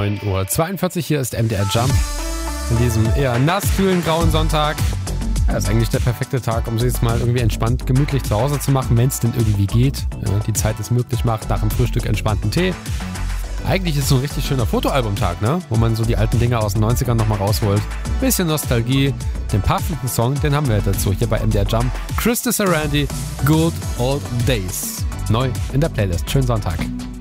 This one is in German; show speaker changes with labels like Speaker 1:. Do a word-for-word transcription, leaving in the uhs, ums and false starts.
Speaker 1: neun Uhr zweiundvierzig. Hier ist M D R Jump. In diesem eher nass, kühlen, grauen Sonntag. Ja, ist eigentlich der perfekte Tag, um sich jetzt mal irgendwie entspannt, gemütlich zu Hause zu machen, wenn es denn irgendwie geht. Ja, die Zeit es möglich macht, nach dem Frühstück entspannten Tee. Eigentlich ist es so ein richtig schöner Fotoalbumtag, ne? Wo man so die alten Dinger aus den neunzigern nochmal rausholt. Bisschen Nostalgie. Den passenden Song, den haben wir dazu. Hier bei M D R Jump. Krista Sarandon, Good Old Days. Neu in der Playlist. Schönen Sonntag.